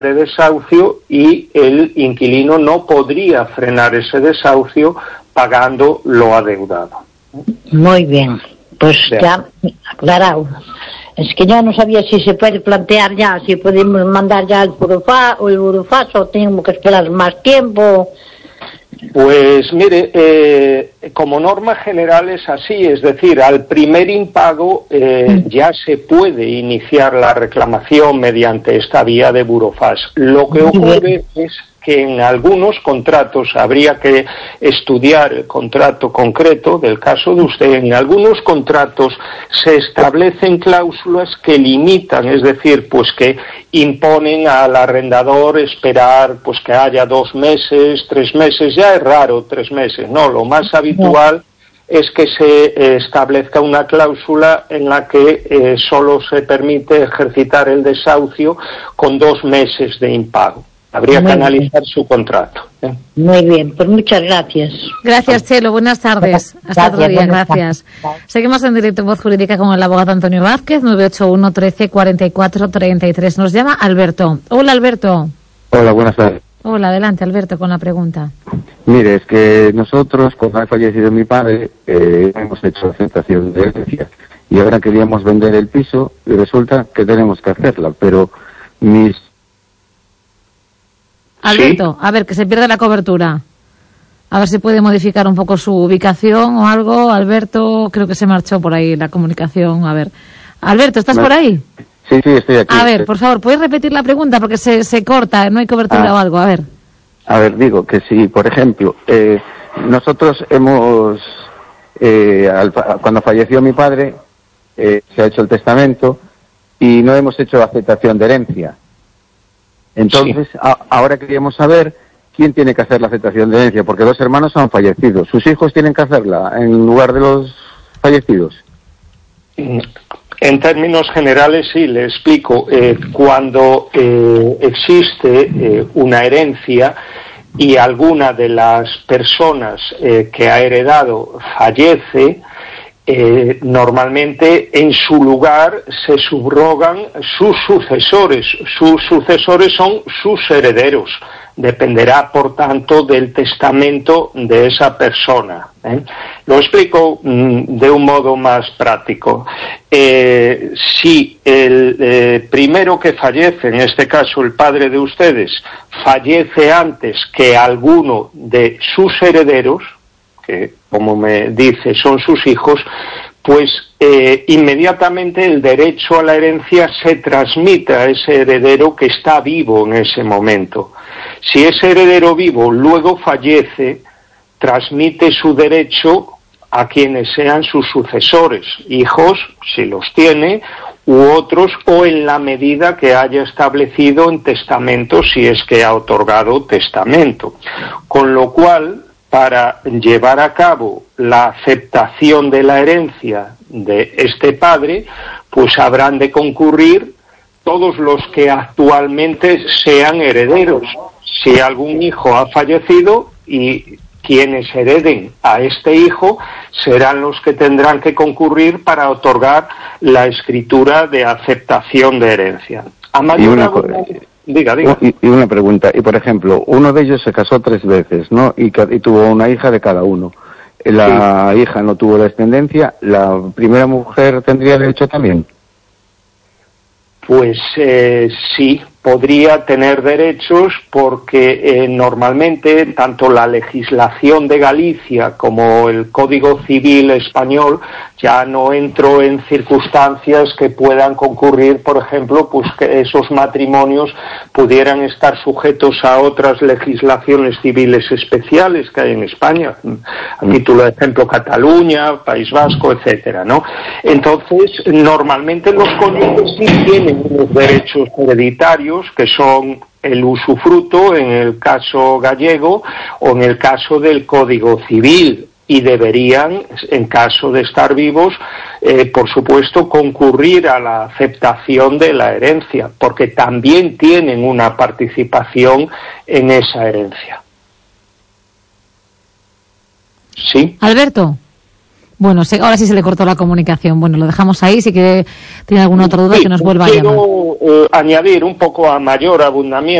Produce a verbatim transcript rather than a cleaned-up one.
de desahucio y el inquilino no podría frenar ese desahucio pagando lo adeudado. Muy bien, pues bien. Ya aclarado. Es que yo no sabía si se puede plantear ya, si podemos mandar ya el burofax o el burofax o tenemos que esperar más tiempo. Pues mire, eh, como norma general es así, es decir, al primer impago eh, ya se puede iniciar la reclamación mediante esta vía de burofax. Lo que ocurre es que en algunos contratos habría que estudiar el contrato concreto del caso de usted. En algunos contratos se establecen cláusulas que limitan, es decir, pues que imponen al arrendador esperar pues que haya dos meses, tres meses. Ya es raro tres meses, no, lo más habitual es que se establezca una cláusula en la que eh, solo se permite ejercitar el desahucio con dos meses de impago. Habría Muy que analizar bien. su contrato. ¿eh? Muy bien, pues muchas gracias. Gracias, Chelo. Buenas tardes. Hasta gracias, otro día. Gracias. Tardes. Seguimos en directo en Voz Jurídica con el abogado Antonio Vázquez, nueve ocho uno, trece, cuarenta y cuatro, treinta y tres. Nos llama Alberto. Hola, Alberto. Hola, buenas tardes. Hola, adelante, Alberto, con la pregunta. Mire, es que nosotros, cuando ha fallecido mi padre, eh, hemos hecho aceptación de herencia y ahora queríamos vender el piso y resulta que tenemos que hacerla, pero mis... Alberto, ¿Sí? a ver, que se pierde la cobertura. A ver si puede modificar un poco su ubicación o algo. Alberto, creo que se marchó por ahí la comunicación. A ver. Alberto, ¿estás no. por ahí? Sí, sí, estoy aquí. A ver, sí. por favor, ¿puedes repetir la pregunta? Porque se, se corta, no hay cobertura ah. o algo. A ver. A ver, digo que si, por ejemplo, eh, nosotros hemos, eh, al, cuando falleció mi padre, eh, se ha hecho el testamento y no hemos hecho aceptación de herencia. Entonces, sí. a, ahora queríamos saber quién tiene que hacer la aceptación de herencia, porque dos hermanos han fallecido. ¿Sus hijos tienen que hacerla en lugar de los fallecidos? En términos generales, sí, le explico. Eh, cuando eh, existe eh, una herencia y alguna de las personas eh, que ha heredado fallece, Eh, normalmente en su lugar se subrogan sus sucesores. Sus sucesores son sus herederos. Dependerá, por tanto, del testamento de esa persona. ¿eh? Lo explico mm, de un modo más práctico. Eh, si el eh, primero que fallece, en este caso el padre de ustedes, fallece antes que alguno de sus herederos, que como me dice son sus hijos, pues eh, inmediatamente el derecho a la herencia se transmite a ese heredero que está vivo en ese momento. Si ese heredero vivo luego fallece, transmite su derecho a quienes sean sus sucesores, hijos, si los tiene, u otros, o en la medida que haya establecido en testamento, si es que ha otorgado testamento. Con lo cual, para llevar a cabo la aceptación de la herencia de este padre, pues habrán de concurrir todos los que actualmente sean herederos. Si algún hijo ha fallecido, y quienes hereden a este hijo serán los que tendrán que concurrir para otorgar la escritura de aceptación de herencia. A mayor abundancia... Diga, diga. Y, y una pregunta, y por ejemplo, uno de ellos se casó tres veces, ¿no? Y, y tuvo una hija de cada uno. La sí. hija no tuvo descendencia, ¿la primera mujer tendría derecho también? Pues eh, sí, podría tener derechos porque eh, normalmente tanto la legislación de Galicia como el Código Civil español, ya no entro en circunstancias que puedan concurrir, por ejemplo, pues que esos matrimonios pudieran estar sujetos a otras legislaciones civiles especiales que hay en España, a título de ejemplo Cataluña, País Vasco, etcétera, ¿no? Entonces, normalmente los cónyuges sí tienen unos derechos hereditarios que son el usufruto en el caso gallego o en el caso del Código Civil, y deberían, en caso de estar vivos, eh, por supuesto, concurrir a la aceptación de la herencia, porque también tienen una participación en esa herencia. ¿Sí? Alberto. Bueno, se, ahora sí se le cortó la comunicación. Bueno, lo dejamos ahí. Si quiere, tiene alguna otra duda, sí, que nos vuelva a llamar. Quiero eh, añadir un poco a mayor abundamiento